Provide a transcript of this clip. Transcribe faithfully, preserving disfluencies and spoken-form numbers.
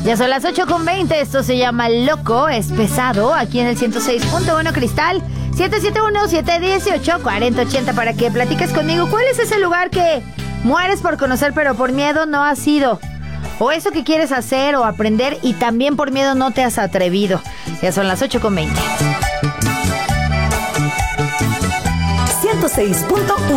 Ya son las ocho con veinte, esto se llama Loco, es pesado, aquí en el ciento seis punto uno Cristal, siete siete uno, siete uno ocho, cuatro cero ocho cero para que platiques conmigo. ¿Cuál es ese lugar que mueres por conocer pero por miedo no has ido? O eso que quieres hacer o aprender y también por miedo no te has atrevido. Ya son las ocho con veinte. ciento seis punto uno